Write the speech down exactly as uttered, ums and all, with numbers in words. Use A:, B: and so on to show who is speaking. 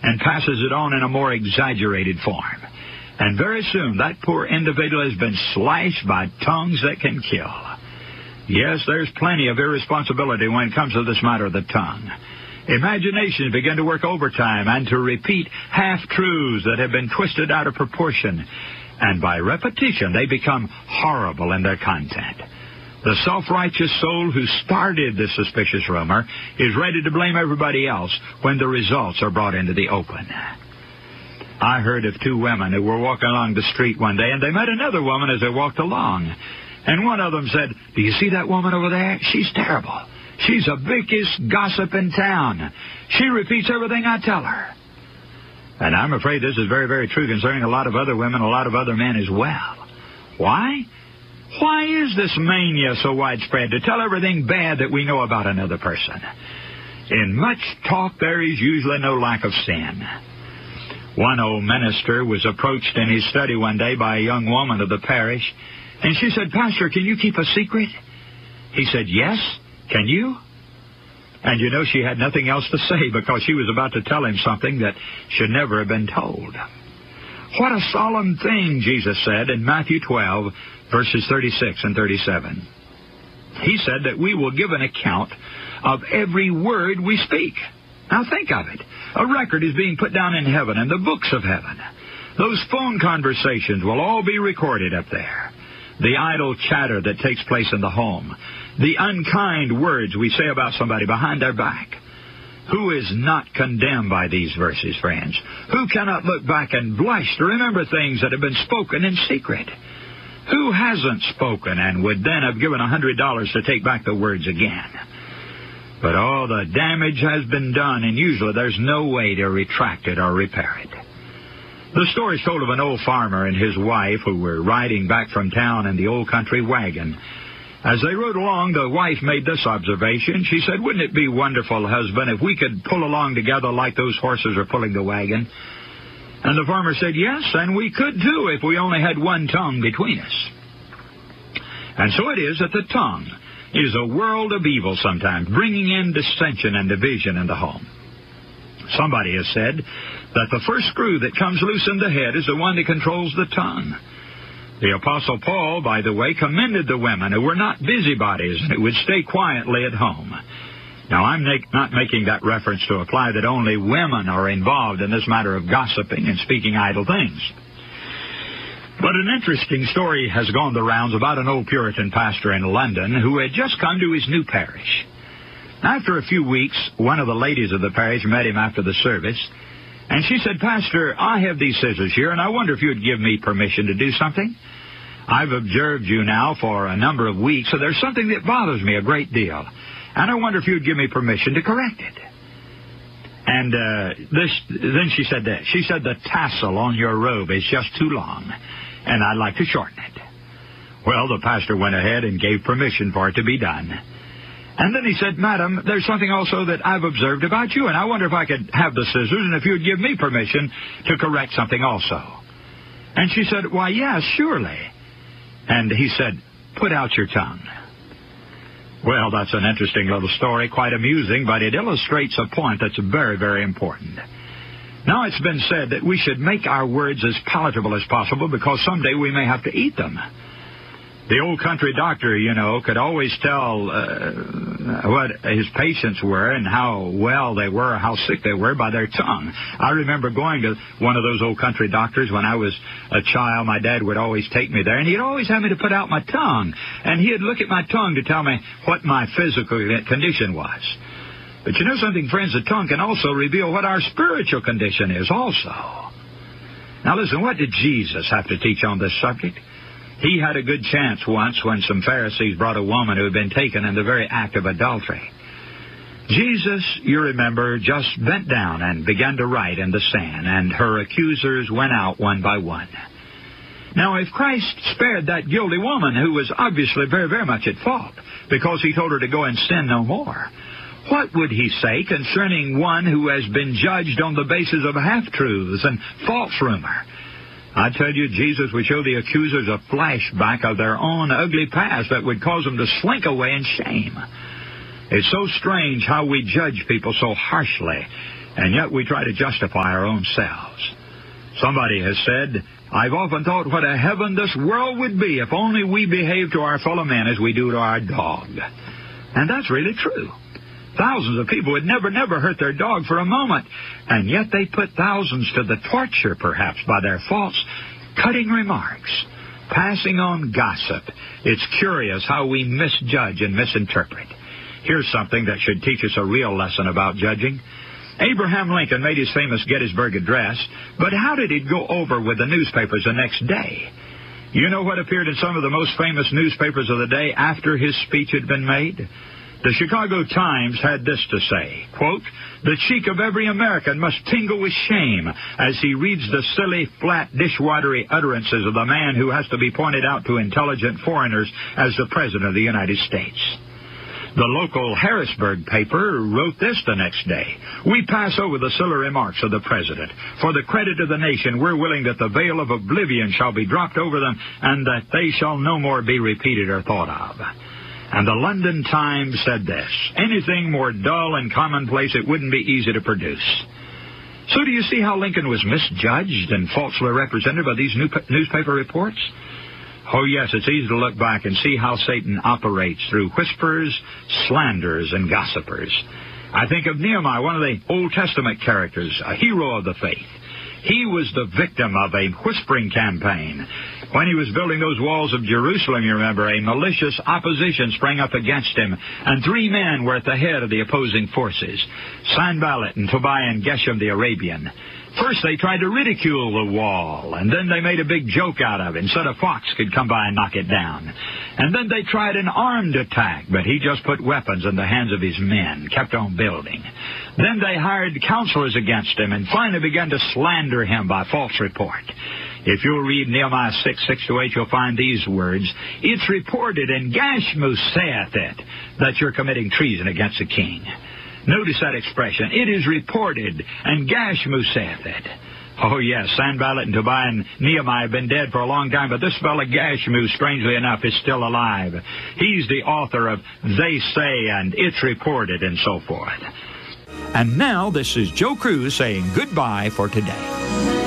A: and passes it on in a more exaggerated form. And very soon, that poor individual has been slashed by tongues that can kill. Yes, there's plenty of irresponsibility when it comes to this matter of the tongue. Imaginations begin to work overtime and to repeat half-truths that have been twisted out of proportion. And by repetition, they become horrible in their content. The self-righteous soul who started this suspicious rumor is ready to blame everybody else when the results are brought into the open. I heard of two women who were walking along the street one day, and they met another woman as they walked along. And one of them said, "Do you see that woman over there? She's terrible. She's the biggest gossip in town. She repeats everything I tell her." And I'm afraid this is very, very true concerning a lot of other women, a lot of other men as well. Why? Why is this mania so widespread to tell everything bad that we know about another person? In much talk, there is usually no lack of sin. One old minister was approached in his study one day by a young woman of the parish, and she said, "Pastor, can you keep a secret?" He said, "Yes, can you?" And you know she had nothing else to say because she was about to tell him something that should never have been told. What a solemn thing, Jesus said in Matthew twelve, verses thirty-six and thirty-seven. He said that we will give an account of every word we speak. Now think of it. A record is being put down in heaven, in the books of heaven. Those phone conversations will all be recorded up there. The idle chatter that takes place in the home. The unkind words we say about somebody behind their back. Who is not condemned by these verses, friends? Who cannot look back and blush to remember things that have been spoken in secret? Who hasn't spoken and would then have given a hundred dollars to take back the words again? But all the damage has been done, and usually there's no way to retract it or repair it. The story is told of an old farmer and his wife who were riding back from town in the old country wagon. As they rode along, the wife made this observation. She said, "Wouldn't it be wonderful, husband, if we could pull along together like those horses are pulling the wagon?" And the farmer said, "Yes, and we could too if we only had one tongue between us." And so it is that the tongue is a world of evil sometimes, bringing in dissension and division in the home. Somebody has said that the first screw that comes loose in the head is the one that controls the tongue. The Apostle Paul, by the way, commended the women who were not busybodies and who would stay quietly at home. Now, I'm not making that reference to apply that only women are involved in this matter of gossiping and speaking idle things. But an interesting story has gone the rounds about an old Puritan pastor in London who had just come to his new parish. After a few weeks, one of the ladies of the parish met him after the service, and she said, "Pastor, I have these scissors here, and I wonder if you would give me permission to do something. I've observed you now for a number of weeks, so there's something that bothers me a great deal, and I wonder if you would give me permission to correct it." And uh, this, then she said this. She said, "The tassel on your robe is just too long, and I'd like to shorten it." Well, the pastor went ahead and gave permission for it to be done. And then he said, "Madam, there's something also that I've observed about you, and I wonder if I could have the scissors and if you would give me permission to correct something also." And she said, "Why, yes, surely." And he said, "Put out your tongue." Well, that's an interesting little story, quite amusing, but it illustrates a point that's very, very important. Now, it's been said that we should make our words as palatable as possible because someday we may have to eat them. The old country doctor, you know, could always tell uh, what his patients were and how well they were or how sick they were by their tongue. I remember going to one of those old country doctors when I was a child. My dad would always take me there, and he'd always have me to put out my tongue. And he'd look at my tongue to tell me what my physical condition was. But you know something, friends? The tongue can also reveal what our spiritual condition is also. Now listen, what did Jesus have to teach on this subject? He had a good chance once when some Pharisees brought a woman who had been taken in the very act of adultery. Jesus, you remember, just bent down and began to write in the sand, and her accusers went out one by one. Now, if Christ spared that guilty woman, who was obviously very, very much at fault, because he told her to go and sin no more, what would he say concerning one who has been judged on the basis of half-truths and false rumor? I tell you, Jesus would show the accusers a flashback of their own ugly past that would cause them to slink away in shame. It's so strange how we judge people so harshly and yet we try to justify our own selves. Somebody has said, I've often thought what a heaven this world would be if only we behaved to our fellow men as we do to our dog. And that's really true. Thousands of people would never, never hurt their dog for a moment, and yet they put thousands to the torture, perhaps, by their false, cutting remarks, passing on gossip. It's curious how we misjudge and misinterpret. Here's something that should teach us a real lesson about judging. Abraham Lincoln made his famous Gettysburg Address, but how did it go over with the newspapers the next day? You know what appeared in some of the most famous newspapers of the day after his speech had been made? The Chicago Times had this to say, quote, "The cheek of every American must tingle with shame as he reads the silly, flat, dishwatery utterances of the man who has to be pointed out to intelligent foreigners as the President of the United States." The local Harrisburg paper wrote this the next day. "We pass over the silly remarks of the President. For the credit of the nation, we're willing that the veil of oblivion shall be dropped over them and that they shall no more be repeated or thought of." And the London Times said this, "Anything more dull and commonplace it wouldn't be easy to produce." So do you see how Lincoln was misjudged and falsely represented by these new newspaper reports? Oh, yes, it's easy to look back and see how Satan operates through whisperers, slanderers, and gossipers. I think of Nehemiah, one of the Old Testament characters, a hero of the faith. He was the victim of a whispering campaign. When he was building those walls of Jerusalem, you remember, a malicious opposition sprang up against him, and three men were at the head of the opposing forces, Sanballat and Tobiah and Geshem the Arabian. First, they tried to ridicule the wall, and then they made a big joke out of it and said a fox could come by and knock it down. And then they tried an armed attack, but he just put weapons in the hands of his men, kept on building. Then they hired counselors against him and finally began to slander him by false report. If you'll read Nehemiah six, six to eight, you'll find these words, "It's reported, and Gashmu saith it, that you're committing treason against the king." Notice that expression. It is reported, and Gashmu saith it. Oh, yes, Sanballat and Tobiah and Nehemiah have been dead for a long time, but this fellow Gashmu, strangely enough, is still alive. He's the author of They Say and It's Reported and so forth. And now, this is Joe Cruz saying goodbye for today.